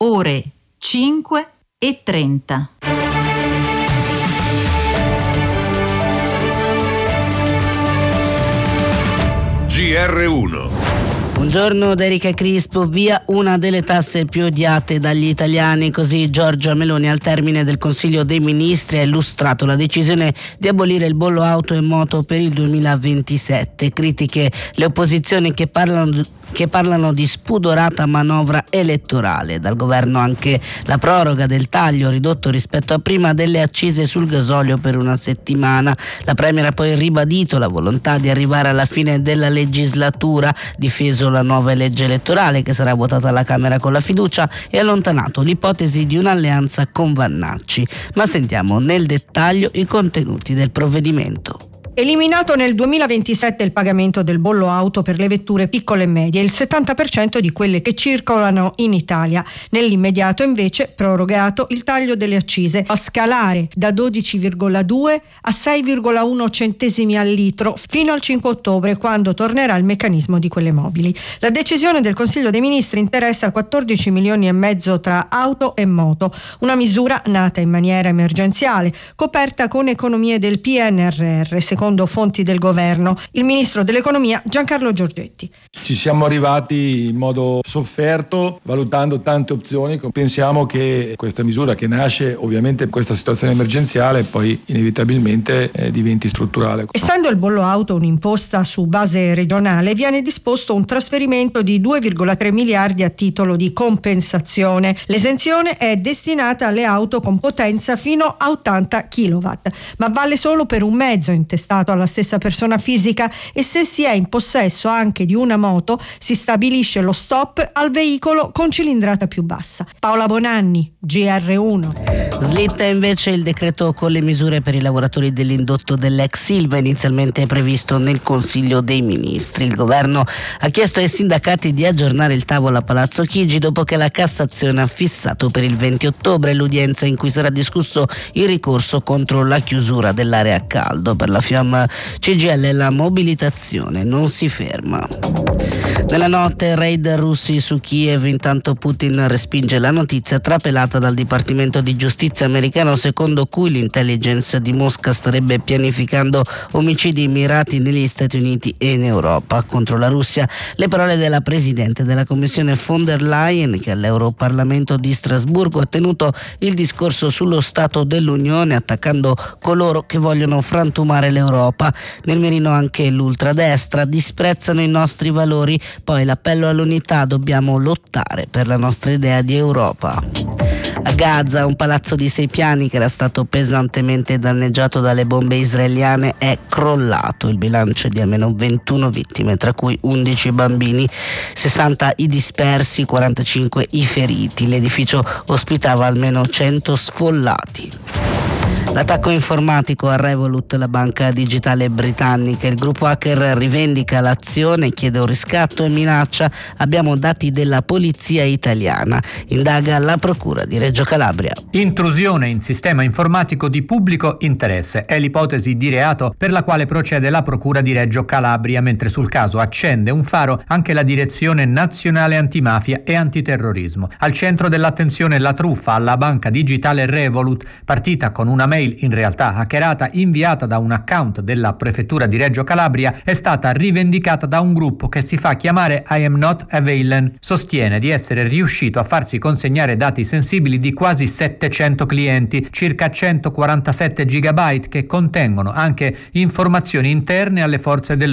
ore 5:30. GR1. Buongiorno da Erika Crispo, via una delle tasse più odiate dagli italiani, così Giorgia Meloni al termine del Consiglio dei Ministri ha illustrato la decisione di abolire il bollo auto e moto per il 2027. Critiche le opposizioni che parlano di spudorata manovra elettorale. Dal governo anche la proroga del taglio ridotto rispetto a prima delle accise sul gasolio per una settimana. La Premier ha poi ribadito la volontà di arrivare alla fine della legislatura, difeso la nuova legge elettorale che sarà votata alla Camera con la fiducia e allontanato l'ipotesi di un'alleanza con Vannacci. Ma sentiamo nel dettaglio i contenuti del provvedimento. Eliminato nel 2027 il pagamento del bollo auto per le vetture piccole e medie, il 70% di quelle che circolano in Italia. Nell'immediato invece prorogato il taglio delle accise a scalare da 12,2 a 6,1 centesimi al litro fino al 5 ottobre, quando tornerà il meccanismo di quelle mobili. La decisione del Consiglio dei Ministri interessa 14 milioni e mezzo tra auto e moto, una misura nata in maniera emergenziale, coperta con economie del PNRR, secondo fonti del governo. Il ministro dell'economia Giancarlo Giorgetti. Ci siamo arrivati in modo sofferto, valutando tante opzioni. Pensiamo che questa misura, che nasce ovviamente in questa situazione emergenziale, poi inevitabilmente diventi strutturale. Essendo il bollo auto un'imposta su base regionale, viene disposto un trasferimento di 2,3 miliardi a titolo di compensazione. L'esenzione è destinata alle auto con potenza fino a 80 kW, ma vale solo per un mezzo intestato alla stessa persona fisica, e se si è in possesso anche di una moto si stabilisce lo stop al veicolo con cilindrata più bassa. Paola Bonanni, GR1. Slitta invece il decreto con le misure per i lavoratori dell'indotto dell'ex Ilva, inizialmente previsto nel Consiglio dei Ministri. Il governo ha chiesto ai sindacati di aggiornare il tavolo a Palazzo Chigi dopo che la Cassazione ha fissato per il 20 ottobre l'udienza in cui sarà discusso il ricorso contro la chiusura dell'area a caldo. Per la Fiamma CGIL la mobilitazione non si ferma. Nella notte raid russi su Kiev, intanto Putin respinge la notizia trapelata dal Dipartimento di Giustizia americano secondo cui l'intelligence di Mosca starebbe pianificando omicidi mirati negli Stati Uniti e in Europa. Contro la Russia le parole della Presidente della Commissione von der Leyen, che all'Europarlamento di Strasburgo ha tenuto il discorso sullo Stato dell'Unione attaccando coloro che vogliono frantumare l'Europa. Nel mirino anche l'ultradestra: disprezzano i nostri valori, poi l'appello all'unità, dobbiamo lottare per la nostra idea di Europa. A Gaza un palazzo di 6 piani che era stato pesantemente danneggiato dalle bombe israeliane è crollato. Il bilancio è di almeno 21 vittime, tra cui 11 bambini, 60 i dispersi, 45 i feriti. L'edificio ospitava almeno 100 sfollati. L'attacco informatico a Revolut, la banca digitale britannica. Il gruppo hacker rivendica l'azione, chiede un riscatto e minaccia. Abbiamo dati della polizia italiana. Indaga la procura di Reggio Calabria. Intrusione in sistema informatico di pubblico interesse è l'ipotesi di reato per la quale procede la procura di Reggio Calabria, mentre sul caso accende un faro anche la Direzione Nazionale Antimafia e Antiterrorismo. Al centro dell'attenzione la truffa alla banca digitale Revolut, partita con una mail in realtà hackerata inviata da un account della prefettura di Reggio Calabria, è stata rivendicata da un gruppo che si fa chiamare I Am Not a Villain. Sostiene di essere riuscito a farsi consegnare dati sensibili di quasi 700 clienti, circa 147 gigabyte che contengono anche informazioni interne alle forze dell'ordine.